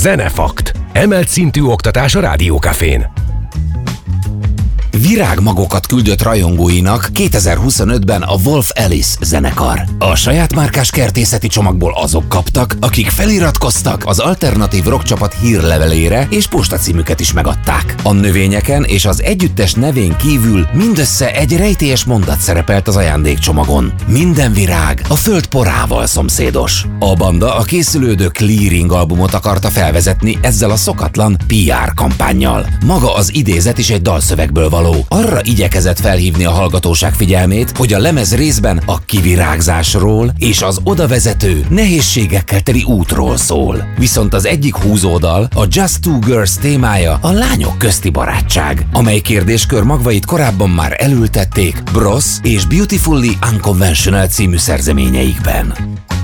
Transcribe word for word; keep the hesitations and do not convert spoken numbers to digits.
Zenefakt. Emelt szintű oktatás a Rádiókafén. Virágmagokat küldött rajongóinak kétezer-huszonötben a Wolf Alice zenekar. A saját márkás kertészeti csomagból azok kaptak, akik feliratkoztak az alternatív rockcsapat hírlevelére, és postacímüket is megadták. A növényeken és az együttes nevén kívül mindössze egy rejtélyes mondat szerepelt az ajándékcsomagon. Minden virág a föld porával szomszédos. A banda a készülődő Clearing albumot akarta felvezetni ezzel a szokatlan pé er kampánnyal. Maga az idézet is egy dalszövegből való. Arra igyekezett felhívni a hallgatóság figyelmét, hogy a lemez részben a kivirágzásról és az odavezető, nehézségekkel teli útról szól. Viszont az egyik húzódal, a Just Two Girls témája a lányok közti barátság, amely kérdéskör magvait korábban már elültették Bros és Beautifully Unconventional című szerzeményeikben.